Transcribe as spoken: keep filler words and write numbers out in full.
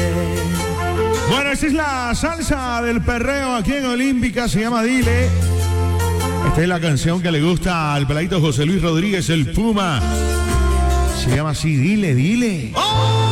Bueno, esa es la salsa del perreo aquí en Olímpica, se llama Dile. Esta es la canción que le gusta al peladito José Luis Rodríguez, el Puma. Se llama así, Dile, Dile.